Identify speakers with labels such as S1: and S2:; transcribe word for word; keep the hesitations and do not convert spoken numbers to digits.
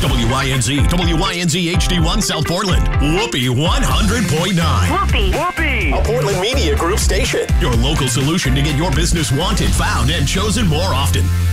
S1: W Y N Z, W Y N Z H D one South Portland, Whoopee one hundred point nine.
S2: Whoopee, Whoopee,
S1: a Portland Media Group station. Your local solution to get your business wanted, found, and chosen more often.